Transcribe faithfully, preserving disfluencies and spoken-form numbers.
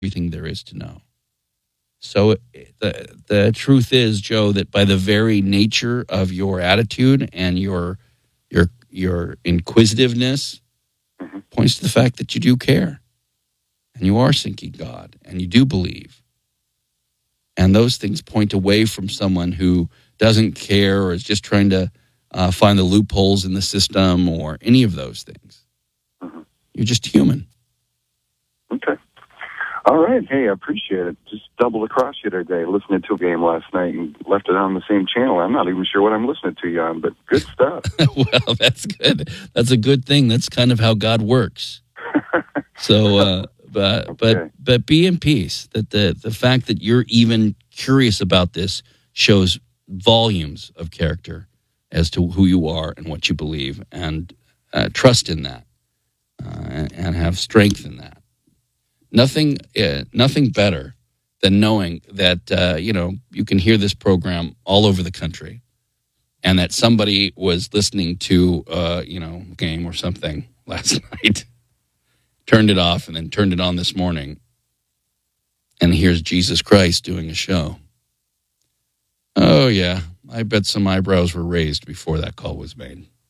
everything there is to know. So the the truth is, Joe, that by the very nature of your attitude and your your your inquisitiveness Mm-hmm. points to the fact that you do care, and you are seeking God, and you do believe. And those things point away from someone who doesn't care or is just trying to uh, find the loopholes in the system or any of those things. Mm-hmm. You're just human. Okay. All right. Hey, I appreciate it. Just doubled across you today, listening to a game last night and left it on the same channel. I'm not even sure what I'm listening to you on, but good stuff. Well, that's good. That's a good thing. That's kind of how God works. So, uh, but Okay. but but be in peace. That the the fact that you're even curious about this shows volumes of character as to who you are and what you believe, and uh, trust in that, uh, and, and have strength in that. Nothing, uh, nothing better than knowing that uh, you know you can hear this program all over the country, and that somebody was listening to uh, you know a game or something last night, turned it off, and then turned it on this morning, and here's Jesus Christ doing a show. Oh yeah, I bet some eyebrows were raised before that call was made.